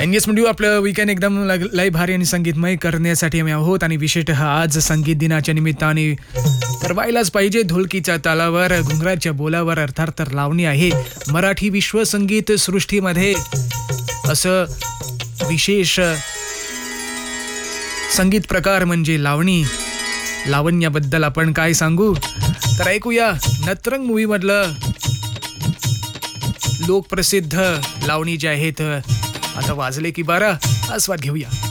Yes म्हणजे आपलं weekend एकदम लय भारी आणि संगीतमय करण्यासाठी आम्ही आहोत आणि विशेषतः आज संगीत दिनाच्या निमित्ताने तर व्हायलाच पाहिजे. ढोलकीच्या तालावर घुंगराच्या बोलावर अर्थात तर लावणी आहे. मराठी विश्वसंगीत सृष्टीमध्ये असं विशेष संगीत प्रकार म्हणजे लावणी. लावण्याबद्दल आपण काय सांगू, तर ऐकूया नत्रंग मूवी मधलं लोकप्रसिद्ध लावणी जे आहेत. आता वाजले की 12, आस्वाद घेऊया.